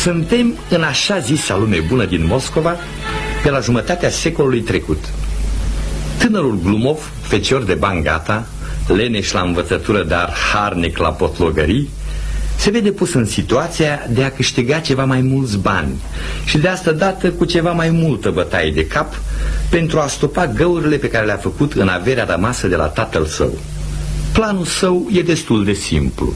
Suntem în așa zisa lume bună din Moscova pe la jumătatea secolului trecut. Tânărul Glumov, fecior de bani gata, leneș la învățătură, dar harnic la potlogării, se vede pus în situația de a câștiga ceva mai mulți bani și de asta dată cu ceva mai multă bătaie de cap pentru a stopa găurile pe care le-a făcut în averea rămasă de la tatăl său. Planul său e destul de simplu.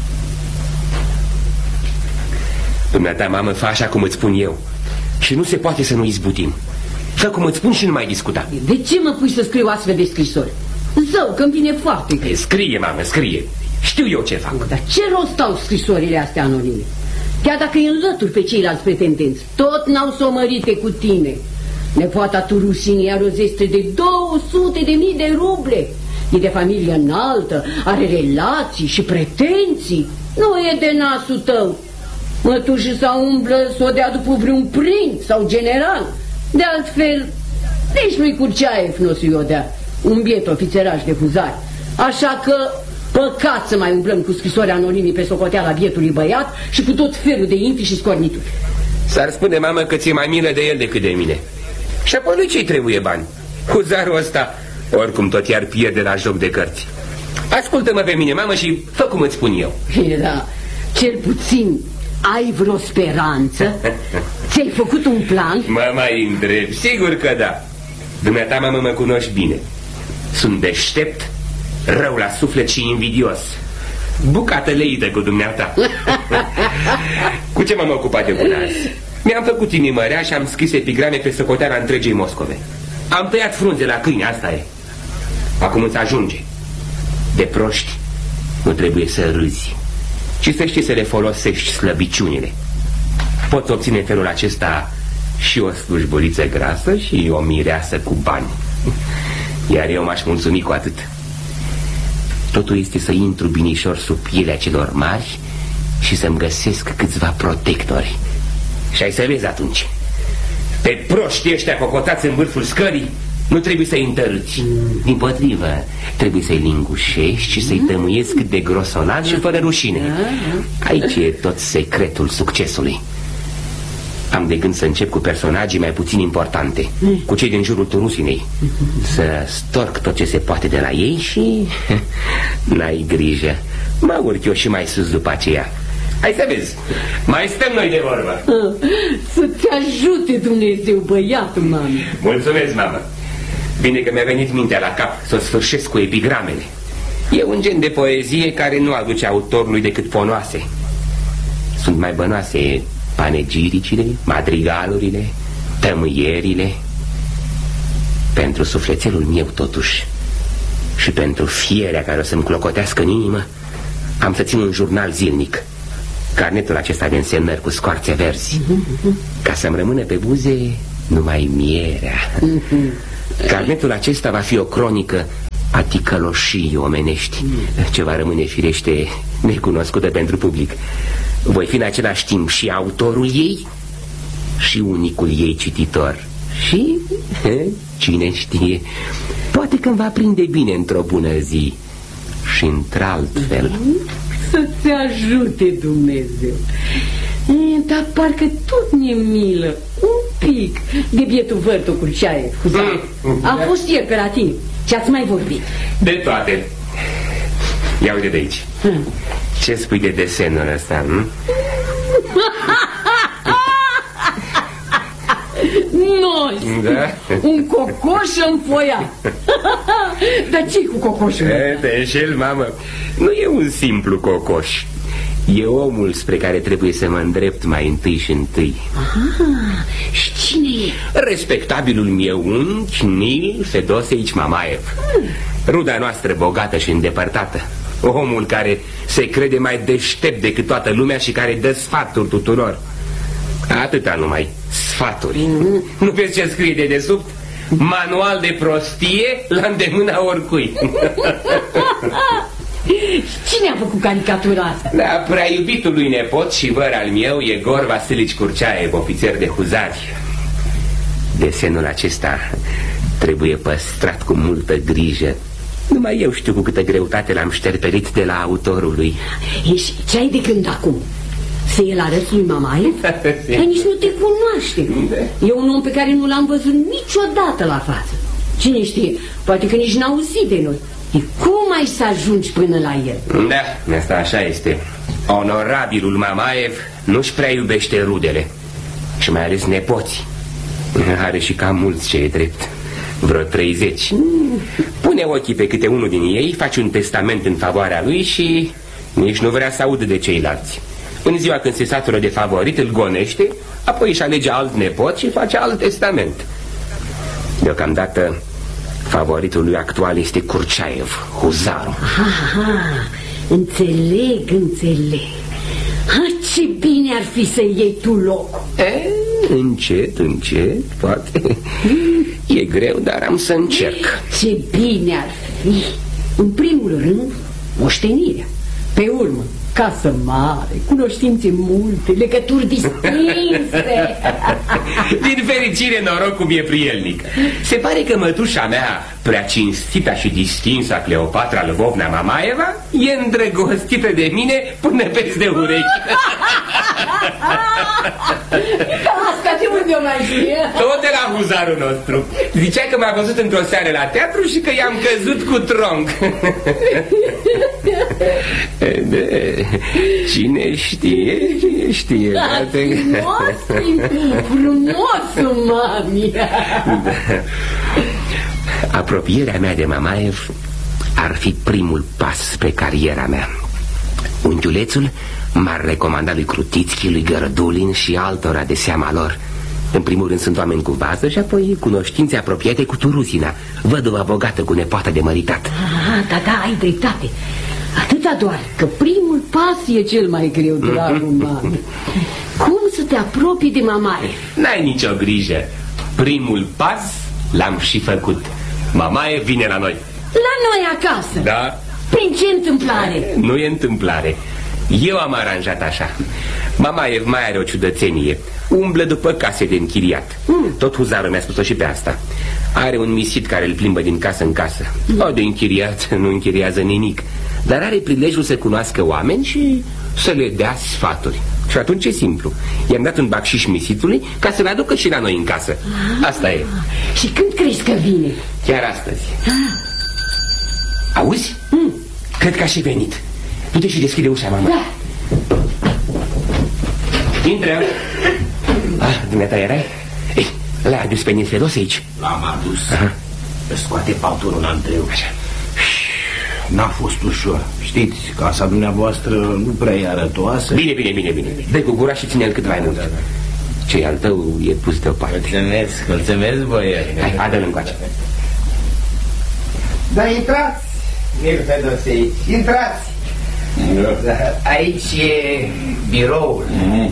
Dumneata, mamă, fă așa cum îți spun eu și nu se poate să nu izbutim. Fă cum îți spun și nu mai discuta. De ce mă pui să scriu astfel de scrisori? Zău, că-mi vine foarte greu. Scrie, mamă, scrie. Știu eu ce fac. Dar ce rost au scrisorile astea anonime? Chiar dacă îi înlături pe ceilalți pretendenți, tot n-au somărite cu tine. Nepoata tu rușinii are o zestre de 200.000 de ruble. E de familie înaltă, are relații și pretenții. Nu e de nasul tău. Mătușii sau umblă să o dea după vreun prinț sau general. De altfel, nici lui Curceaev nu o să-i o dea, un biet ofițeraș de huzari. Așa că păcat să mai umblăm cu scrisori anonime pe socoteala bietului băiat și cu tot felul de infi și scornituri. S-ar spune, mamă, că ți-e mai milă de el decât de mine. Și apoi lui ce-i trebuie bani? Huzarul ăsta oricum tot i-ar pierde la joc de cărți. Ascultă-mă pe mine, mamă, și fă cum îți spun eu. Da, cel puțin ai vreo speranță? Ți-ai făcut un plan? Mă mai îndrept, sigur că da. Dumneata, mamă, mă cunoști bine. Sunt deștept, rău la suflet și invidios. Bucată leită cu dumneata. Cu ce m-am ocupat eu până azi? Mi-am făcut inimărea și am scris epigrame pe socoteala întregii Moscove. Am tăiat frunze la câini, asta e. Acum îți ajunge. De proști nu trebuie să râzi, ci să știi să le folosești slăbiciunile. Poți obține în felul acesta și o slujbăriță grasă și o mireasă cu bani. Iar eu m-aș mulțumi cu atât. Totul este să intru binișor sub pielea celor mari și să-mi găsesc câțiva protectori. Și ai să vezi atunci. Pe proștii ăștia cocotați în vârful scării nu trebuie să-i întărâți. Dimpotrivă, trebuie să-i lingușești și să-i tămâiesc cât de grosonat și fără rușine. Aici e tot secretul succesului. Am de gând să încep cu personagii mai puțin importante, cu cei din jurul Turusinei. Să storc tot ce se poate de la ei și... n-ai grijă, mă urc eu și mai sus după aceea. Hai să vezi, mai stăm noi de vorbă. Să-ți ajute Dumnezeu, băiatul, mamă. Mulțumesc, mamă. Bine că mi-a venit mintea la cap să o sfârșesc cu epigramele. E un gen de poezie care nu aduce autorului decât ponoase. Sunt mai bănoase panegiricile, madrigalurile, tămâierile. Pentru sufletelul meu, totuși, și pentru fierea care o să-mi clocotească în inimă, am să țin un jurnal zilnic, carnetul acesta de însemnări cu scoarțe verzi, ca să-mi rămână pe buze numai mierea. Carnetul acesta va fi o cronică a ticăloșii omenești, ce va rămâne firește necunoscută pentru public. Voi fi în același timp și autorul ei și unicul ei cititor. Și, cine știe, poate că îmi va prinde bine într-o bună zi și într-altfel. Să-ți ajute Dumnezeu. Dar parcă tot ne milă un pic de bietul vărtul Curceaev. A fost ieri pe la tine și ați mai vorbit. De toate. Ia uite de aici. Ce spui de desenul ăsta? Nos, da? Un cocoș înfoiat. Dar ce-i cu cocoșul? Te înșel, mamă. Nu e un simplu cocoș. E omul spre care trebuie să mă îndrept mai întâi și întâi. Aha, și cine e? Respectabilul meu unchi Nil Fedoseici Mamaev. Ruda noastră bogată și îndepărtată. Omul care se crede mai deștept decât toată lumea și care dă sfaturi tuturor. Atâta numai, sfaturi. Nu vezi ce scrie de desubt? Manual de prostie la îndemâna oricui. Cine a făcut caricatura asta? Da, prea iubitul lui nepot și văr al meu, Egor Vasilici Curceaev, ofițer de huzari. Desenul acesta trebuie păstrat cu multă grijă. Numai eu știu cu câtă greutate l-am șterperit de la autorul lui. Și ce ai de gând acum? Să-i arăți lui Mamaev? Dar nici nu te cunoaște. E un om pe care nu l-am văzut niciodată la față. Cine știe, poate că nici n-a auzit de noi. Cum ai să ajungi până la el? Da, asta așa este. Onorabilul Mamaev nu-și prea iubește rudele. Și mai ales nepoții. Are și cam mulți, ce e drept. Vreo 30. Pune ochii pe câte unul din ei, face un testament în favoarea lui și nici nu vrea să audă de ceilalți. În ziua când se satură de favorit, îl gonește, apoi își alege alt nepot și face alt testament. Deocamdată favoritul lui actual este Kurchaev, huzarul. Aha, înțeleg. Ce bine ar fi să iei tu locul. Încet, poate. E greu, dar am să încerc. Ce bine ar fi. În primul rând, moștenirea. Pe urmă, casă mare, cunoștințe multe, legături distinse. Din fericire, norocul e prielnic. Se pare că mătușa mea, prea cinstita și distinsă Cleopatra Lvovna Mamaeva, e îndrăgostită de mine până peste urechi. Asta de unde o mai știe? Tot de la huzarul nostru. Zicea că m-a văzut într-o seară la teatru și că i-am căzut cu tronc. Cine știe. Da, frumos, mami. Apropierea mea de Mamaev ar fi primul pas spre cariera mea. Unchiulețul m-ar recomanda lui Krutitski, lui Gărdulin și altora de seama lor. În primul rând sunt oameni cu vază și apoi cunoștințe apropiate cu Turuzina, văduva bogată cu nepoată de măritat. Da, ai dreptate. Atâta doar că primul pas e cel mai greu, dragul mami. Cum să te apropii de Mamaev? N-ai nicio grijă. Primul pas l-am și făcut. Mamaev vine la noi. La noi acasă? Da. Prin ce întâmplare? Nu e întâmplare. Eu am aranjat așa. Mamaev mai are o ciudățenie. Umblă după case de închiriat. Tot huzarul mi-a spus-o și pe asta. Are un misit care îl plimbă din casă în casă. O, de închiriat nu închiriază nimic, dar are prilejul să cunoască oameni și să le dea sfaturi. Și atunci e simplu. I-am dat un bacșiș misitului ca să-l aducă și la noi în casă. Asta e. Și când crezi că vine? Chiar astăzi. Auzi? Cred că a și venit. Du-te și deschide ușa, mama. Da. Intră. Dumneata erai? Ei, l-a adus pe Nilfedos aici? L-am adus. Scoate pauturul la întreu. Așa. N-a fost ușor. Știți, casa dumneavoastră nu prea e arătoasă. Bine. Dă cu gura și ține-l cât mai mult. Da. Ce al tău e pus deoparte. Mulțumesc, boier. Hai, adă-l încoace. Da, intrați, Nilfedosei, intrați. Da. Aici e biroul.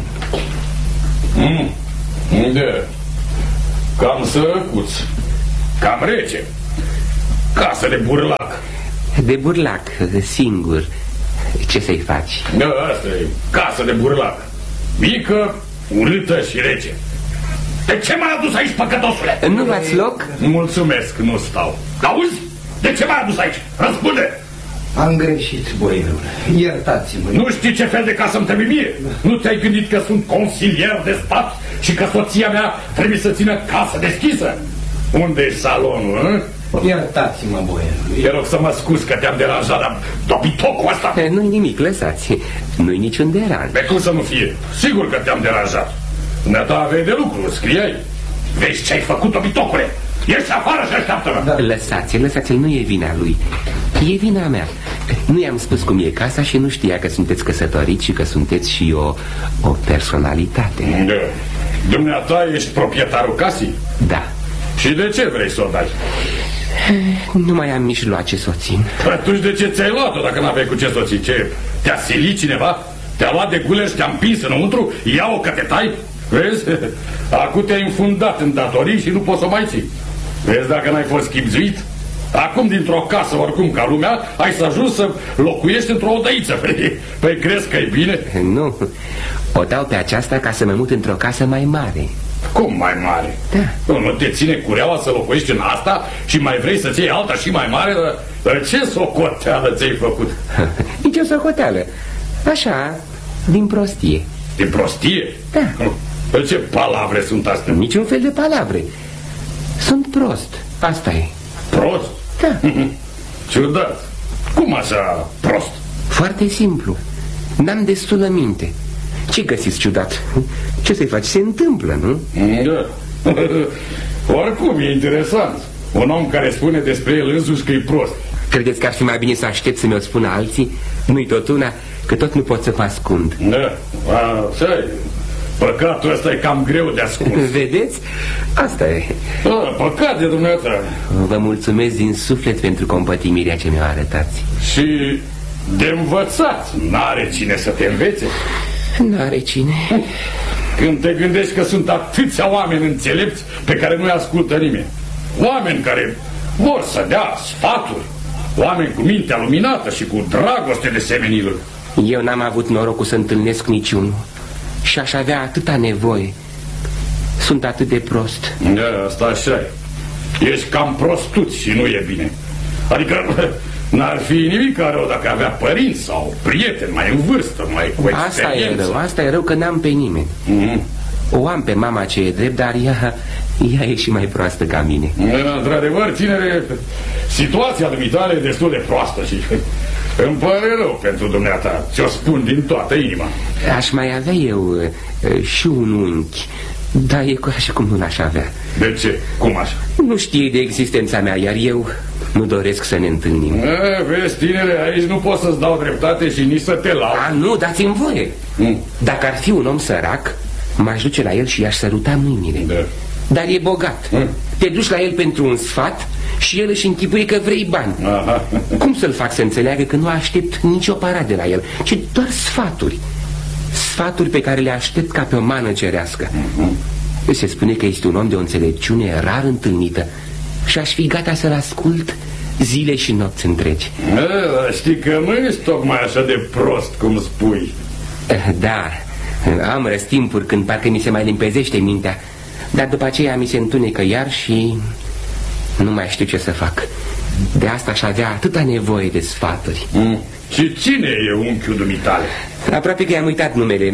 Da. Cam sărăcuț, cam rece. Casă de burlac. De burlac, singur. Ce să-i faci? Da, asta e, casă de burlac. Mică, urâtă și rece. De ce m-ai adus aici, păcătosule? Nu luați loc? Mulțumesc, nu stau. Auzi? De ce m-ai adus aici? Răspunde! Am greșit, boierul. Iertați-mă. Nu știi ce fel de casă îmi trebuie mie? Nu te-ai gândit că sunt consilier de stat și că soția mea trebuie să țină casă deschisă? Unde e salonul, Iertați-mă, boierul. Te rog să mă scuz că te-am deranjat, dar dobitocul ăsta... Nu-i nimic, lăsați. Nu-i niciun deranj. De cum să nu fie? Sigur că te-am deranjat. Dumneata aveai de lucru, scriai. Vezi ce ai făcut, dobitocule? Ieși afară și așteaptă-mă. Da. Lăsați-l, nu e vina lui. E vina mea. Nu i-am spus cum e casa și nu știa că sunteți căsătoriți și că sunteți și o personalitate. Da. Dumneata ești proprietarul casei? Da. Și de ce vrei să o dai? Nu mai am mijloace să o țin. Atunci de ce ți-ai luat-o dacă n-aveai cu ce să o ții? Ce? Te-a silit cineva? Te-a luat de guler și te-a împins înăuntru? Ia-o că te tai? Vezi? Acum te-ai înfundat în datorii și nu poți să o mai ții. Vezi dacă n-ai fost chibzuit? Acum dintr-o casă oricum ca lumea ai să ajungi să locuiești într-o odăiță. Păi crezi că e bine? Nu. O dau pe aceasta ca să mă mut într-o casă mai mare. Cum mai mare? Da. Nu te ține cureaua să locuiești în asta și mai vrei să-ți iei alta și mai mare? Dar ce socoteală ți-ai făcut? Nici o socoteală. Așa, din prostie. De prostie? Da. Pe ce palavre sunt astea? Niciun fel de palavre. Sunt prost, asta e. Prost? Da. Ciudat. Cum așa prost? Foarte simplu. N-am destulă minte. Ce găsiți ciudat? Ce să-i faci? Se întâmplă, nu? Da. Oricum, e interesant. Un om care spune despre el însuși că e prost. Credeți că ar fi mai bine să aștept să mi-o spună alții? Nu-i tot una, că tot nu pot să mă ascund. Da, așa e. Păcatul ăsta e cam greu de ascuns. Vedeți? Asta e. Păcat de dumneavoastră. Vă mulțumesc din suflet pentru compătimirea ce mi-o arătați. Și de învățat. N-are cine să te învețe. N-are cine. Când te gândești că sunt atâția oameni înțelepți pe care nu-i ascultă nimeni. Oameni care vor să dea sfaturi. Oameni cu mintea luminată și cu dragoste de semenilor. Eu n-am avut norocul să întâlnesc niciunul. Și aș avea atâta nevoie. Sunt atât de prost. Da, asta așa e. Ești cam prostuț și nu e bine. Adică n-ar fi nimic rău dacă avea părinți sau prieteni mai în vârstă, mai cu experiență. Asta e rău că n-am pe nimeni. O am pe mama ce e drept, dar ea e și mai proastă ca mine. Într-adevăr, tinere, situația dumitale e destul de proastă și îmi pare rău pentru dumneata. Ți-o spun din toată inima. Aș mai avea eu și un unchi, dar e așa cum nu l-aș avea. De ce? Cum așa? Nu știe de existența mea, iar eu nu doresc să ne întâlnim. Vezi, tinere, aici nu pot să-ți dau dreptate și nici să te laud. Nu, dați-mi voie. Dacă ar fi un om sărac, m-aș duce la el și i-aș săruta mâinile. Da. Dar e bogat. Te duci la el pentru un sfat și el își închipuie că vrei bani. Aha. Cum să-l fac să înțeleagă că nu aștept nicio paradă de la el, ci doar sfaturi. Sfaturi pe care le aștept ca pe o mană cerească. Se spune că este un om de o înțelepciune rar întâlnită și aș fi gata să-l ascult zile și nopți întregi. Știi că nu ești tocmai așa de prost cum spui. Da, am răstimpuri când parcă mi se mai limpezește mintea, dar după aceea mi se întunecă iar și nu mai știu ce să fac. De asta aș avea atâta nevoie de sfaturi. Și cine e unchiul dumitale? Aproape că i-am uitat numele.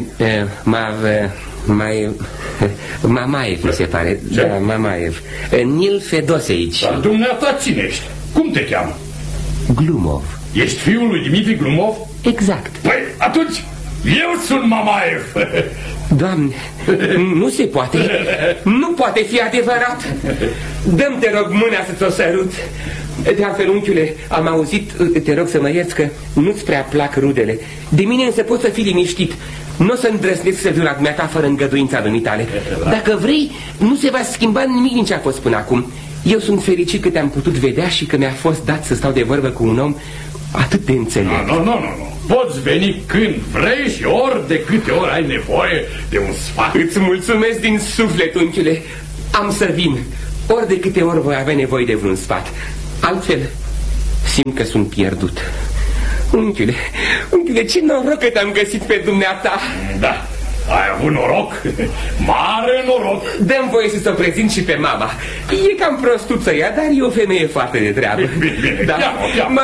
Mamaev, mi se pare. Ce? Da, Mamaev. Nil Fedoseici. Dar dumneata cine ești? Cum te cheamă? Glumov. Ești fiul lui Dimitri Glumov? Exact. Păi, atunci, eu sunt Mamaev. Doamne, nu se poate. Nu poate fi adevărat. Dă-mi, te rog, mâna să ți-o sărut. De altfel, unchiule, am auzit, te rog să mă ierți, că nu-ți prea plac rudele. De mine însă poți să fii liniștit. Nu o să îndrăznesc să viu la dumneata fără îngăduința dumitale. Dacă vrei, nu se va schimba nimic din ce a fost până acum. Eu sunt fericit că te-am putut vedea și că mi-a fost dat să stau de vorbă cu un om atât de înțelept. Nu. Poți veni când vrei și ori de câte ori ai nevoie de un sfat. Îți mulțumesc din suflet, unchiule. Am să vin. Ori de câte ori voi avea nevoie de vreun sfat. Altfel, simt că sunt pierdut. Unchiule, ce noroc că te-am găsit pe dumneata. Da, ai avut noroc. Mare noroc. Dă-mi voie să o prezint și pe mama. E cam prostuță ea, dar e o femeie foarte de treabă. Bine, da. Cheamă.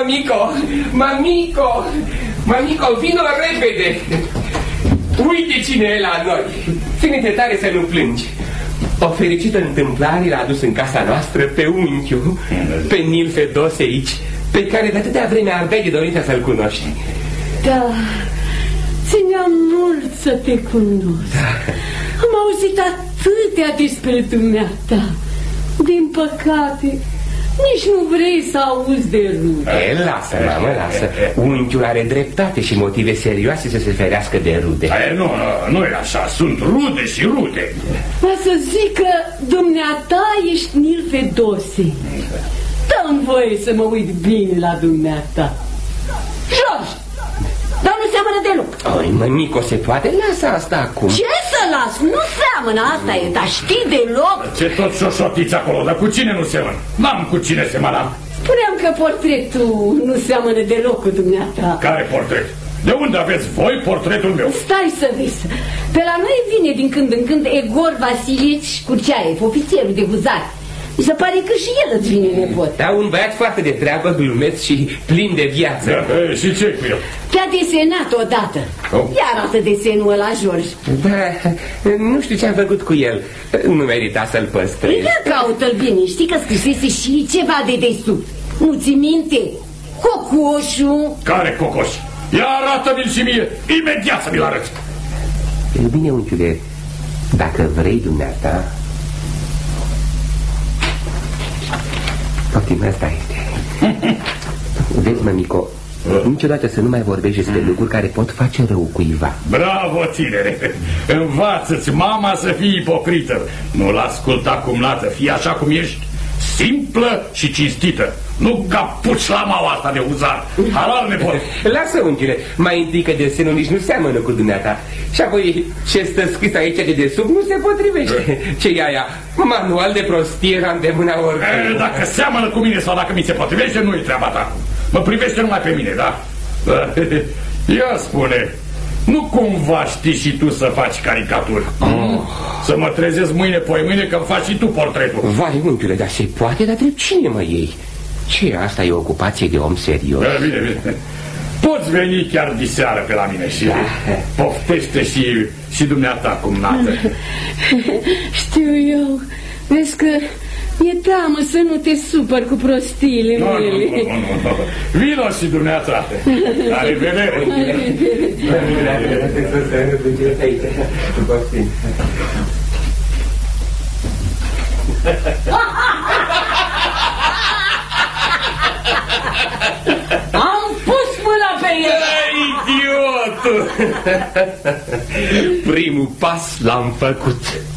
Mamico, vino repede. Uite cine e la noi. Ține-te tare să nu plângi. O fericită întâmplare l-a adus în casa noastră pe unchiul, pe Nil Fedoseici, pe care de atâtea vreme aveai de dorința să-l cunoști. Da, țineam mult să te cunosc. Am auzit atâtea despre dumneata. Din păcate, nici nu vrei să auzi de rude. Lasă, mamă, lasă. Unchiul are dreptate și motive serioase să se ferească de rude. Nu e așa, sunt rude și rude. Va să zic că dumneata ești Nil Fedose. Dă-mi voie să mă uit bine la dumneata. George, dar nu seamănă deloc. Oi, mămico, se poate? Lasă asta acum. Ce să las? Nu seamănă, asta e, dar știi deloc. Ce tot șoșotiți acolo, dar cu cine nu seamănă? N-am cu cine semăna. Spuneam că portretul nu seamănă deloc cu dumneata. Care portret? De unde aveți voi portretul meu? Stai să vezi. Pe la noi vine din când în când Egor Vasilieci Curceaev, ofițerul de huzari. Mi se pare că și el îți vine nepot. Da, un băiat foarte de treabă, glumeț și plin de viață. Da, și ce cu el? Te-a desenat odată. Ia arată desenul ăla, George. Da, nu știu ce am făcut cu el. Nu merita să-l păstrez. Ia caută-l bine, știi că scrisese și ceva de desubt. Nu ți minte? Cocoșul. Care cocoș? Ia arată-mi-l și mie, imediat să mi-l arăți. E bine, unchiule, dacă vrei dumneata, optim, asta este. Vezi, mămico, niciodată să nu mai vorbești despre lucruri care pot face rău cuiva. Bravo, tinere! Învață-ți mama să fii ipocrită. Nu-l asculta cum lată, fii așa cum ești, simplă și cinstită. Nu ca pușlamaua asta de huzar. Halal, nepot! Lasă, unchiule, mai întâi că desenul nici nu seamănă cu dumneata. Și apoi ce stă scris aici de desubt nu se potrivește. Ce e aia? Manual de prostie la îndemâna oricui. Dacă seamănă cu mine sau dacă mi se potrivește, nu-i treaba ta. Mă privește numai pe mine, da? Ia spune, nu cumva știi și tu să faci caricaturi? Să mă trezesc mâine, poimâine, că faci și tu portretul. Vai, unchiule, dar se poate, dar trebuie cine mă iei? Ce, asta e o ocupație de om serios? Bine, bine. Poți veni chiar diseară pe la mine și poftește și dumneata cum nată. Știu eu. Vezi că mi-e teamă să nu te supăr cu prostiile mele. Nu. Vino și dumneata. La revedere. Am pus mâna pe el. Idiotul! Primul pas l-am făcut.